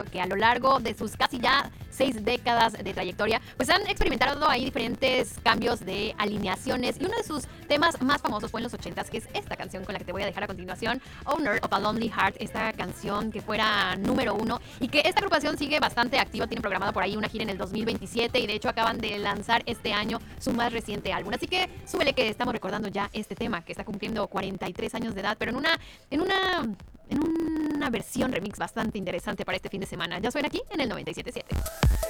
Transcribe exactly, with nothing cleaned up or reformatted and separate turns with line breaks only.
porque a lo largo de sus casi ya seis décadas de trayectoria, pues han experimentado ahí diferentes cambios de alineaciones y uno de sus temas más famosos fue en los ochentas, que es esta canción con la que te voy a dejar a continuación, Owner of a Lonely Heart, esta canción que fuera número uno y que esta agrupación sigue bastante activa, tienen programado por ahí una gira en el dos mil veintisiete y de hecho acaban de lanzar este año su más reciente álbum, así que súbele que estamos recordando ya este tema que está cumpliendo cuarenta y tres años de edad, pero en una, en una, en una versión remix bastante interesante para este fin de semana. Ya suena aquí en el noventa y siete punto siete.